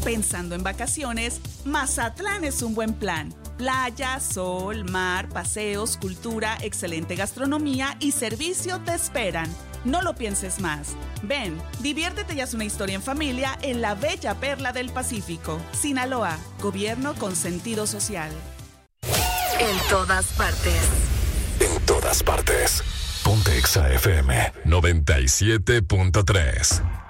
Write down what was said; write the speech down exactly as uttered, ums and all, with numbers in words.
Pensando en vacaciones, Mazatlán es un buen plan. Playa, sol, mar, paseos, cultura, excelente gastronomía y servicio te esperan. No lo pienses más. Ven, diviértete y haz una historia en familia en la bella perla del Pacífico. Sinaloa, gobierno con sentido social. En todas partes. En todas partes. Ponte Exa F M noventa y siete punto tres.